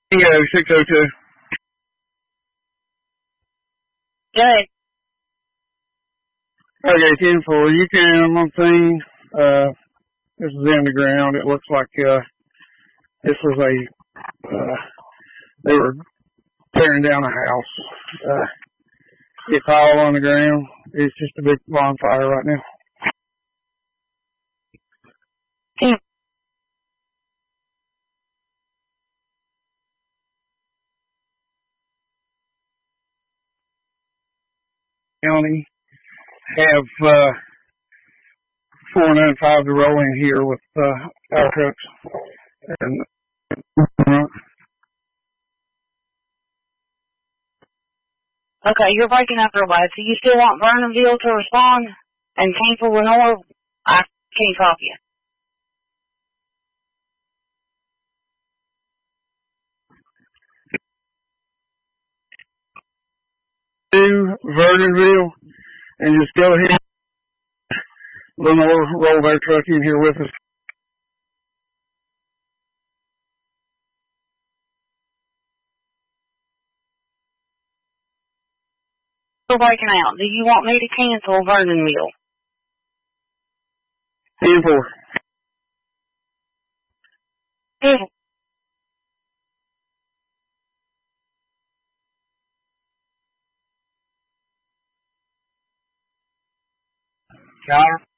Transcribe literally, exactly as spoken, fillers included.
Bingo, six oh two. Good. Okay, ten four. You can one thing. Uh, this is in the ground. It looks like uh, this was a. Uh, they were tearing down a house. Uh, it's all on the ground. It's just a big bonfire right now. Hmm. County have uh, four nine five to roll in here with uh, our trucks. And, uh, Okay, you're breaking up real bad. So you still want Vernonville to respond? And Cancel Lenore? I can't copy you. to Vernonville and just go ahead. Lenore roll their truck in here with us. You're breaking out. Do you want me to cancel Vernonville? ten four. Yeah. Connor?